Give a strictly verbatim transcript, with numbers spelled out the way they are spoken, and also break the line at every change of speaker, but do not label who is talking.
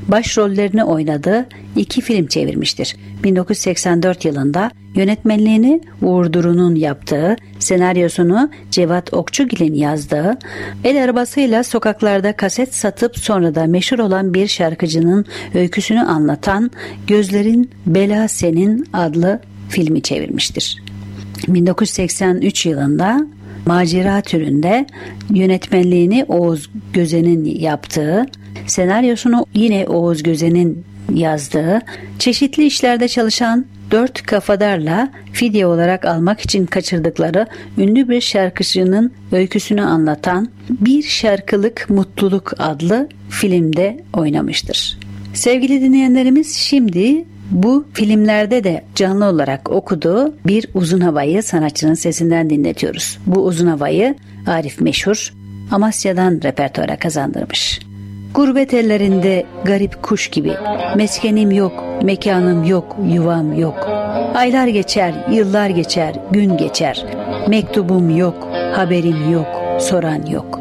başrollerini oynadığı iki film çevirmiştir. bin dokuz yüz seksen dört yılında yönetmenliğini Uğur Duru'nun yaptığı, senaryosunu Cevat Okçugil'in yazdığı, el arabasıyla sokaklarda kaset satıp sonra da meşhur olan bir şarkıcının öyküsünü anlatan Gözlerin Bela Senin adlı filmi çevirmiştir. bin dokuz yüz seksen üç yılında macera türünde yönetmenliğini Oğuz Gözen'in yaptığı, senaryosunu yine Oğuz Gözen'in yazdığı, çeşitli işlerde çalışan dört kafadarla fidye olarak almak için kaçırdıkları ünlü bir şarkıcının öyküsünü anlatan Bir Şarkılık Mutluluk adlı filmde oynamıştır. Sevgili dinleyenlerimiz, şimdi bu filmlerde de canlı olarak okuduğu bir uzun havayı sanatçının sesinden dinletiyoruz. Bu uzun havayı Arif Meşhur Amasya'dan repertuara kazandırmış. Gurbet ellerinde garip kuş gibi, meskenim yok, mekanım yok, yuvam yok. Aylar geçer, yıllar geçer, gün geçer. Mektubum yok, haberim yok, soran yok.